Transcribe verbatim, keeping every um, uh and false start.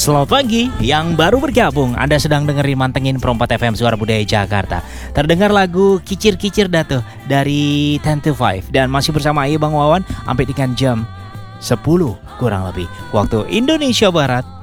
Selamat pagi, yang baru bergabung Anda sedang dengerin Mantengin Pro empat F M Suara Budaya Jakarta. Terdengar lagu Kicir-Kicir Datuh dari ten to five. Dan masih bersama Ayu Bang Wawan sampai dengan jam sepuluh kurang lebih waktu Indonesia Barat.